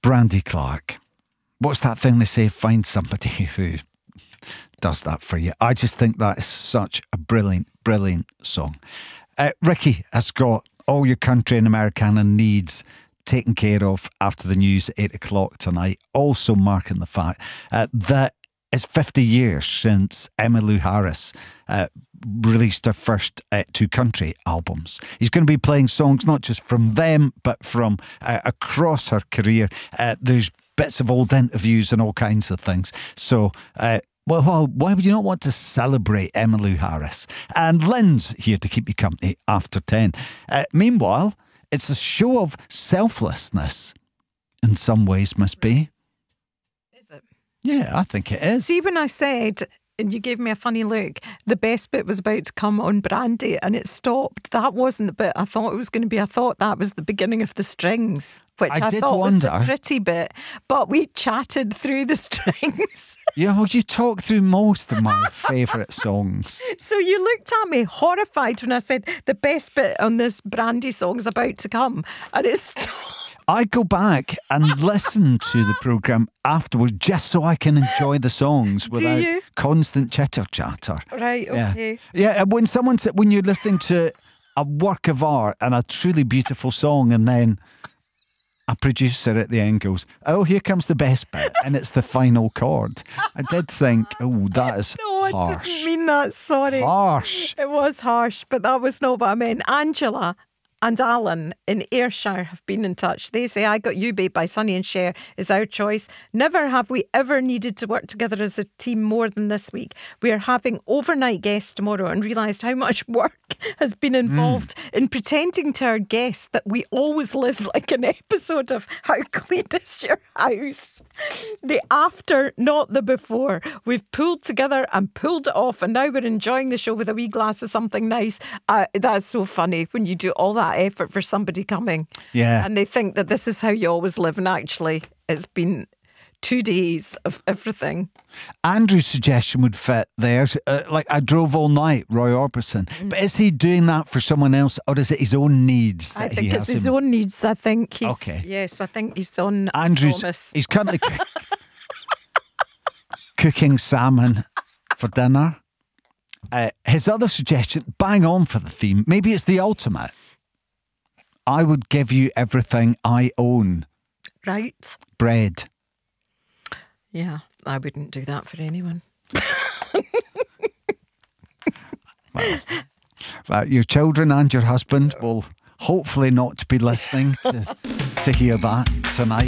Brandy Clark. What's that thing they say? Find somebody who does that for you. I just think that is such a brilliant, brilliant song. Ricky has got All Your Country and Americana Needs taken care of after the news at 8 o'clock tonight. Also marking the fact that it's 50 years since Emmylou Harris released her first two country albums. He's going to be playing songs not just from them, but from across her career. There's bits of old interviews and all kinds of things. So, well, why would you not want to celebrate Emmylou Harris? And Lynn's here to keep you company after 10. Meanwhile, it's a show of selflessness in some ways, must be. Is it? Yeah, I think it is. See, when I said, and you gave me a funny look, the best bit was about to come on Brandy and it stopped. That wasn't the bit I thought it was going to be. I thought that was the beginning of the strings, which I did thought wonder. was the pretty bit. But we chatted through the strings. Yeah, well, you talk through most of my favourite songs. So you looked at me horrified when I said the best bit on this Brandy song is about to come. And it stopped. I go back and listen to the programme afterwards just so I can enjoy the songs without constant chitter-chatter. Right, okay. Yeah, when you're listening to a work of art and a truly beautiful song and then a producer at the end goes, oh, here comes the best bit, and it's the final chord. I did think, oh, that is harsh. I didn't mean that, sorry. Harsh. It was harsh, but that was not what I meant. Angela and Alan in Ayrshire have been in touch. They say I Got You Babe by Sonny and Cher is our choice. Never have we ever needed to work together as a team more than this week. We are having overnight guests tomorrow and realised how much work has been involved in pretending to our guests that we always live like an episode of How Clean Is Your House? The after, not the before. We've pulled together and pulled it off, and now we're enjoying the show with a wee glass of something nice. That's so funny when you do all that effort for somebody coming. Yeah. And they think that this is how you always live, and actually it's been 2 days of everything. Andrew's suggestion would fit theirs. Like I Drove All Night, Roy Orbison. But is he doing that for someone else, or is it his own needs? I think it's his own needs. I think he's... Okay. Yes, I think he's on Andrew's... promise. He's currently cooking salmon for dinner. His other suggestion, bang on for the theme. Maybe it's the ultimate. I would give you everything I own. Right. Bread. Yeah, I wouldn't do that for anyone. Well, your children and your husband will hopefully not be listening to hear that tonight.